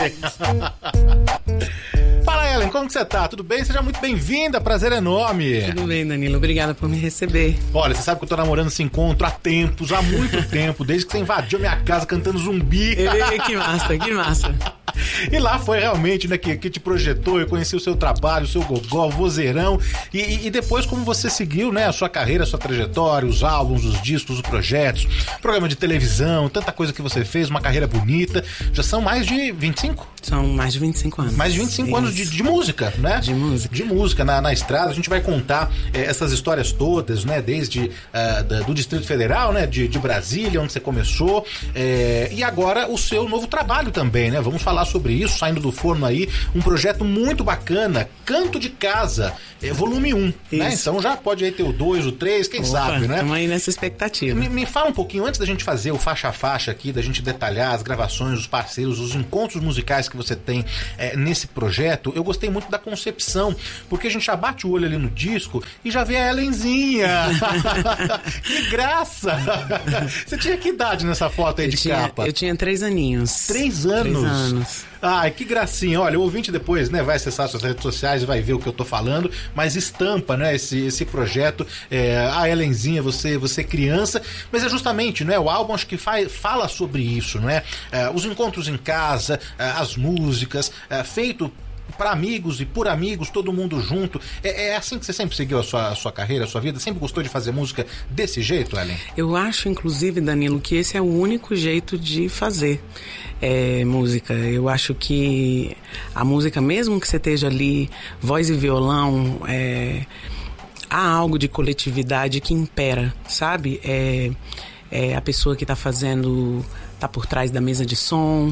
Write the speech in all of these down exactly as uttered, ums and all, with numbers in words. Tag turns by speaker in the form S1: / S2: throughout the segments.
S1: Ellen. Fala, Ellen, como que você tá? Tudo bem? Seja muito bem-vinda, prazer enorme.
S2: Tudo bem, Danilo, obrigada por me receber.
S1: Olha, você sabe que eu tô namorando esse encontro há tempos, há muito tempo, desde que você invadiu minha casa cantando Zumbi.
S2: Ei, que massa, que massa.
S1: E lá foi realmente, né, que, que te projetou, eu conheci o seu trabalho, o seu gogó, o vozeirão, e, e depois como você seguiu, né, a sua carreira, a sua trajetória, os álbuns, os discos, os projetos, programa de televisão, tanta coisa que você fez, uma carreira bonita. Já são mais de vinte e cinco?
S2: São mais de vinte e cinco anos.
S1: Mais de vinte e cinco Isso. anos de, de música, né?
S2: De música.
S1: De música na, na estrada. A gente vai contar é, essas histórias todas, né? Desde uh, da, do Distrito Federal, né? De, de Brasília, onde você começou. É, e agora o seu novo trabalho também, né? Vamos falar sobre isso, saindo do forno aí. Um projeto muito bacana, Canto de Casa, é, volume um, né? Então já pode aí ter o dois, o três, quem
S2: Opa,
S1: sabe, né?
S2: Estamos aí nessa expectativa.
S1: Me, me fala um pouquinho, antes da gente fazer o faixa a faixa aqui, da gente detalhar as gravações, os parceiros, os encontros musicais que você tem é, nesse projeto, eu gostei muito da concepção, porque a gente já bate o olho ali no disco e já vê a Ellenzinha. Que graça! Você tinha que idade nessa foto aí
S2: eu
S1: de
S2: tinha,
S1: capa?
S2: Eu tinha três aninhos.
S1: Três anos?
S2: Três anos.
S1: Ai, que gracinha. Olha, o ouvinte depois, né, vai acessar suas redes sociais e vai ver o que eu tô falando, mas estampa, né, esse, esse projeto, é, a Ellenzinha, você, você criança, mas é justamente, né, o álbum acho que faz, fala sobre isso, né, é, os encontros em casa, é, as músicas, é, feito para amigos e por amigos, todo mundo junto. É, é assim que você sempre seguiu a sua, a sua carreira, a sua vida? Sempre gostou de fazer música desse jeito, Ellen?
S2: Eu acho, inclusive, Danilo, que esse é o único jeito de fazer é, música. Eu acho que a música, mesmo que você esteja ali, voz e violão, é, há algo de coletividade que impera, sabe? É, é a pessoa que está fazendo... tá por trás da mesa de som,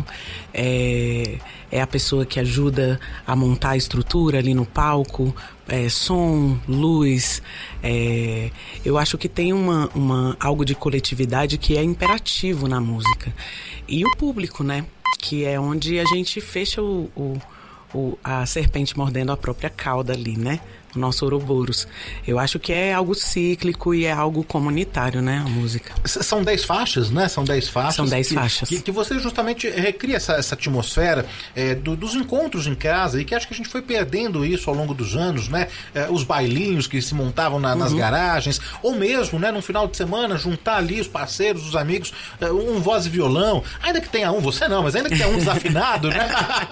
S2: é, é a pessoa que ajuda a montar a estrutura ali no palco, é, som, luz. É, eu acho que tem uma, uma, algo de coletividade que é imperativo na música. E o público, né? Que é onde a gente fecha o, o, o, a serpente mordendo a própria cauda ali, né? O nosso Ouroboros. Eu acho que é algo cíclico e é algo comunitário, né, a música.
S1: São dez faixas, né? São dez faixas.
S2: São dez
S1: que,
S2: faixas.
S1: Que, que você justamente recria essa, essa atmosfera é, do, dos encontros em casa, e que acho que a gente foi perdendo isso ao longo dos anos, né? É, os bailinhos que se montavam na, uhum. nas garagens, ou mesmo, né, no final de semana, juntar ali os parceiros, os amigos, é, um voz e violão, ainda que tenha um, você não, mas ainda que tenha um desafinado, né?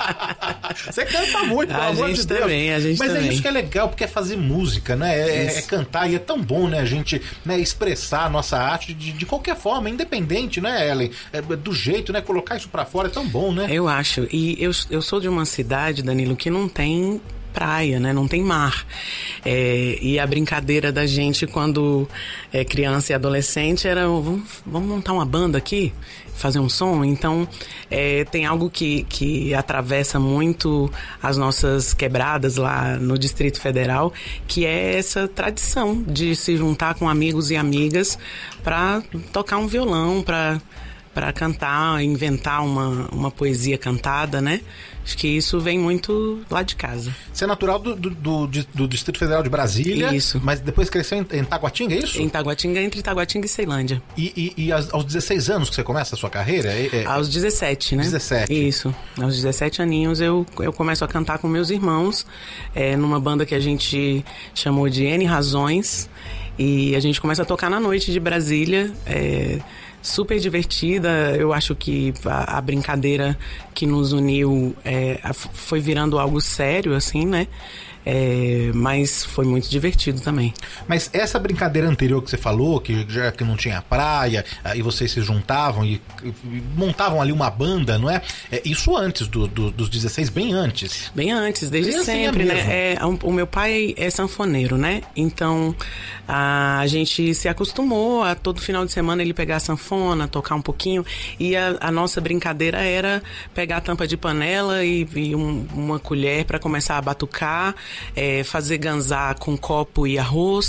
S1: Você canta muito, pelo
S2: a
S1: amor
S2: gente
S1: de Deus.
S2: Também, a gente
S1: mas
S2: também.
S1: É isso que é legal, porque é fazer música, né? É, é cantar, e é tão bom, né? A gente, né, expressar a nossa arte de, de qualquer forma, independente, né, Ellen? É, do jeito, né? Colocar isso pra fora é tão bom, né?
S2: Eu acho. E eu, eu sou de uma cidade, Danilo, que não tem praia, né? Não tem mar. É, e a brincadeira da gente quando é criança e adolescente era vamos, vamos montar uma banda aqui? Fazer um som? Então é, tem algo que, que atravessa muito as nossas quebradas lá no Distrito Federal, que é essa tradição de se juntar com amigos e amigas para tocar um violão, para para cantar, inventar uma, uma poesia cantada, né? Acho que isso vem muito lá de casa.
S1: Você é natural do, do, do, do Distrito Federal de Brasília.
S2: Isso.
S1: Mas depois cresceu em, em Taguatinga, é isso?
S2: Em Taguatinga, entre Taguatinga e Ceilândia.
S1: E, e, e aos dezesseis anos que você começa a sua carreira? É, é...
S2: Aos dezessete, né?
S1: dezessete.
S2: Isso. Aos dezessete aninhos eu, eu começo a cantar com meus irmãos, é, numa banda que a gente chamou de N Razões. E a gente começa a tocar na noite de Brasília, é, super divertida. Eu acho que a, a brincadeira que nos uniu é, a, foi virando algo sério, assim, né? É, mas foi muito divertido também.
S1: Mas essa brincadeira anterior que você falou, que já que não tinha praia, e vocês se juntavam e, e montavam ali uma banda, não é? É isso antes do, do, dos dezesseis, bem antes?
S2: Bem antes, desde
S1: Bem
S2: sempre,
S1: assim
S2: né? É, o meu pai é sanfoneiro, né? Então a, a gente se acostumou a todo final de semana ele pegar a sanfona, tocar um pouquinho, e a, a nossa brincadeira era pegar a tampa de panela e, e um, uma colher para começar a batucar. É, fazer ganzá com copo e arroz,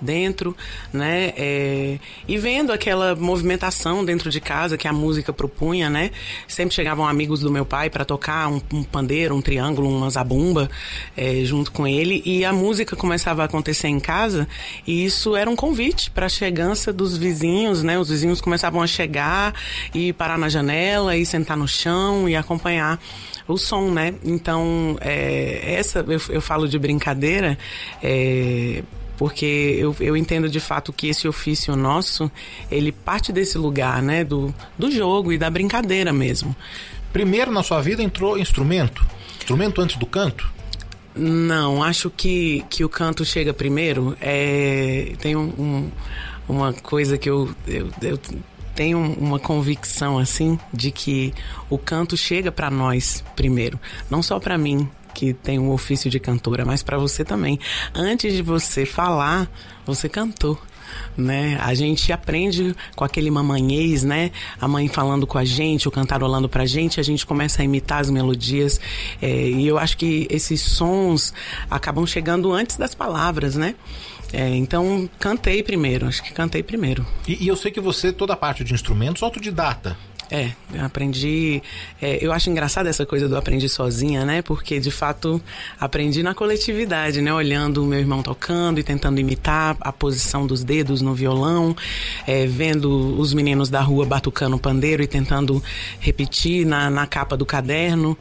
S2: dentro, né? É, e vendo aquela movimentação dentro de casa que a música propunha, né? Sempre chegavam amigos do meu pai para tocar um, um pandeiro, um triângulo, uma zabumba, é, junto com ele, e a música começava a acontecer em casa, e isso era um convite para a chegança dos vizinhos, né? Os vizinhos começavam a chegar e parar na janela e sentar no chão e acompanhar o som, né? Então, é, essa eu, eu falo de brincadeira, é, porque eu, eu entendo de fato que esse ofício nosso, ele parte desse lugar, né? Do, do jogo e da brincadeira mesmo.
S1: Primeiro na sua vida entrou instrumento? Instrumento antes do canto?
S2: Não, acho que, que o canto chega primeiro. É, tem um, um, uma coisa que eu... eu, eu tenho uma convicção, assim, de que o canto chega para nós primeiro. Não só para mim, que tem um ofício de cantora, mas para você também. Antes de você falar, você cantou, né? A gente aprende com aquele mamanhês, né? A mãe falando com a gente, o cantarolando pra gente, a gente começa a imitar as melodias. É, e eu acho que esses sons acabam chegando antes das palavras, né? É, então, cantei primeiro, acho que cantei primeiro.
S1: E, e eu sei que você, toda a parte de instrumentos, autodidata.
S2: É, eu aprendi... É, eu acho engraçada essa coisa do aprendi sozinha, né? Porque, de fato, aprendi na coletividade, né? Olhando o meu irmão tocando e tentando imitar a posição dos dedos no violão, é, vendo os meninos da rua batucando o pandeiro e tentando repetir na, na capa do caderno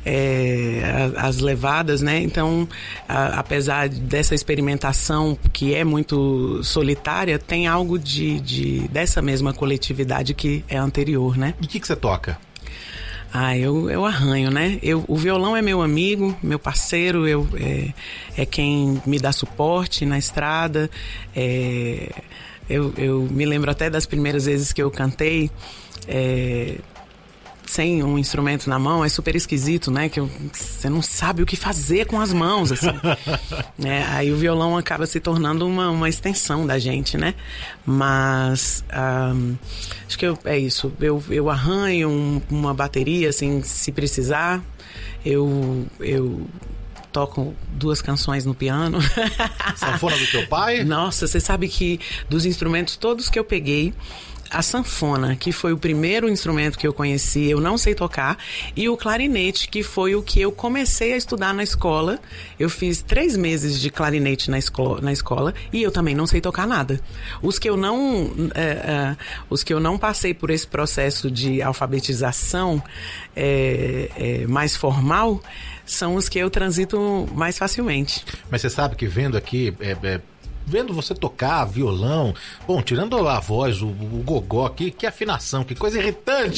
S2: é, as levadas, né? Então, a, apesar dessa experimentação que é muito solitária, tem algo de, de, dessa mesma coletividade que é anterior, né?
S1: E o que, que você toca?
S2: Ah, eu, eu arranho, né? Eu, o violão é meu amigo, meu parceiro, eu, é, é quem me dá suporte na estrada. É, eu, eu me lembro até das primeiras vezes que eu cantei é, sem um instrumento na mão, é super esquisito, né? Que eu, você não sabe o que fazer com as mãos, assim. É, aí o violão acaba se tornando uma, uma extensão da gente, né? Mas um, acho que eu, é isso. Eu, eu arranho um, uma bateria, assim, se precisar. Eu, eu toco duas canções no piano.
S1: Sanfona do teu pai?
S2: Nossa, você sabe que dos instrumentos todos que eu peguei, a sanfona, que foi o primeiro instrumento que eu conheci, eu não sei tocar, e o clarinete, que foi o que eu comecei a estudar na escola. Eu fiz três meses de clarinete na escola, na escola e eu também não sei tocar nada. Os que eu não, é, é, os que eu não passei por esse processo de alfabetização é, é, mais formal são os que eu transito mais facilmente.
S1: Mas você sabe que vendo aqui... É, é... Vendo você tocar violão, bom, tirando a voz, o, o gogó, que, que afinação, que coisa irritante.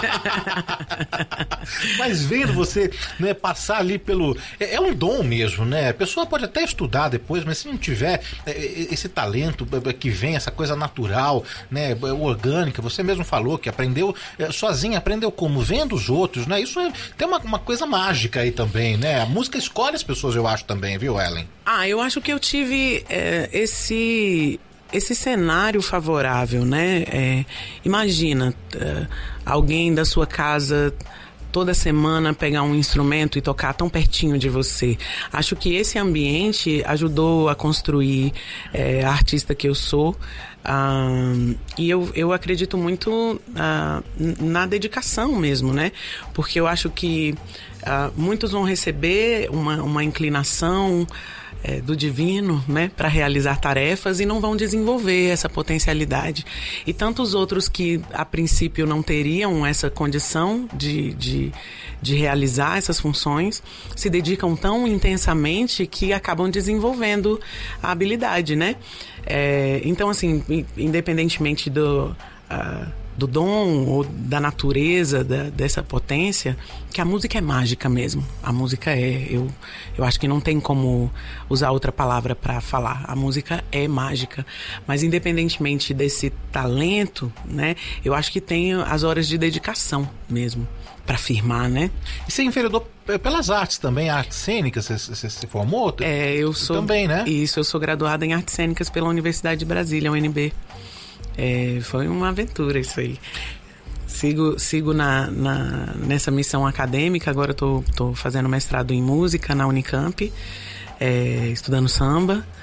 S1: Mas vendo você, né, passar ali pelo... É, é um dom mesmo, né? A pessoa pode até estudar depois, mas se não tiver é, esse talento que vem, essa coisa natural, né, orgânica, você mesmo falou que aprendeu é, sozinha, aprendeu como? Vendo os outros, né? Isso é, tem uma, uma coisa mágica aí também, né? A música escolhe as pessoas, eu acho também, viu, Ellen?
S2: Ah, eu acho que eu tive é, esse, esse cenário favorável, né? É, imagina é, alguém da sua casa toda semana pegar um instrumento e tocar tão pertinho de você. Acho que esse ambiente ajudou a construir é, a artista que eu sou. Ah, e eu, eu acredito muito ah, na dedicação mesmo, né? Porque eu acho que ah, muitos vão receber uma, uma inclinação É, do divino, né, para realizar tarefas e não vão desenvolver essa potencialidade. E tantos outros que a princípio não teriam essa condição de, de, de realizar essas funções se dedicam tão intensamente que acabam desenvolvendo a habilidade, né? É, então, assim, independentemente do... Uh, do dom ou da natureza da, dessa potência, que a música é mágica mesmo. A música é, eu, eu acho que não tem como usar outra palavra para falar. A música é mágica. Mas independentemente desse talento, né, eu acho que tem as horas de dedicação mesmo, para firmar, né?
S1: E você enveredou pelas artes também, artes cênicas, você, você se formou?
S2: É, eu sou...
S1: Também, né?
S2: Isso, eu sou graduada em artes cênicas pela Universidade de Brasília, U N B. É, foi uma aventura isso aí. Sigo, sigo na, na, nessa missão acadêmica. Agora estou tô, tô fazendo mestrado em música na Unicamp, é, estudando samba.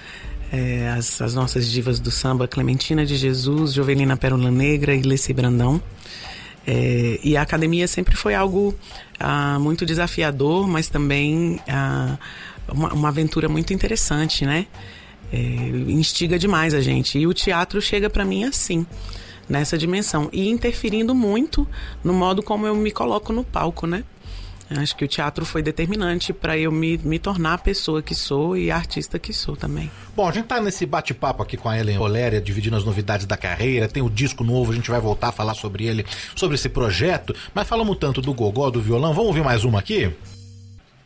S2: é, as, as nossas divas do samba, Clementina de Jesus, Jovelina Pérola Negra e Leci Brandão. É, e a academia sempre foi algo ah, muito desafiador, mas também ah, uma, uma aventura muito interessante, né? É, instiga demais a gente. E o teatro chega para mim assim, nessa dimensão. E interferindo muito no modo como eu me coloco no palco, né? Acho que o teatro foi determinante para eu me, me tornar a pessoa que sou e a artista que sou também.
S1: Bom, a gente tá nesse bate-papo aqui com a Ellen Oléria, dividindo as novidades da carreira, tem o disco novo, a gente vai voltar a falar sobre ele, sobre esse projeto, mas falamos tanto do gogó, do violão, vamos ouvir mais uma aqui?